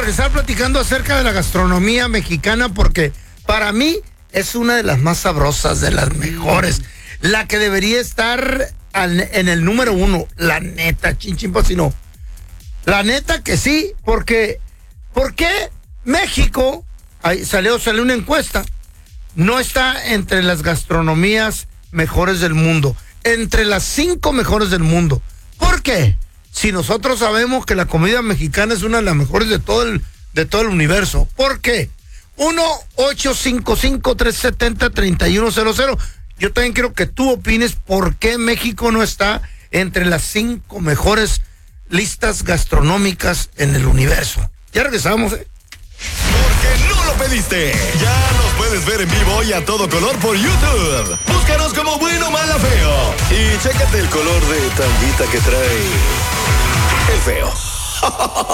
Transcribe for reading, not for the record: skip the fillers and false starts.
regresar platicando acerca de la gastronomía mexicana porque para mí es una de las más sabrosas, de las mejores. La que debería estar en el número 1, la neta, chin, pues si no. La neta que sí, porque ¿por qué México, ahí salió una encuesta, no está entre las gastronomías mejores del mundo, entre las 5 mejores del mundo? ¿Por qué? Si nosotros sabemos que la comida mexicana es una de las mejores de todo el universo. ¿Por qué? 1-855-370-3100. Yo también quiero que tú opines por qué México no está entre las 5 mejores listas gastronómicas en el universo. Ya regresamos, Porque no lo pediste. Ya nos puedes ver en vivo y a todo color por YouTube. Búscanos como Bueno, Mala, Feo. Y chécate el color de tanguita que trae el feo.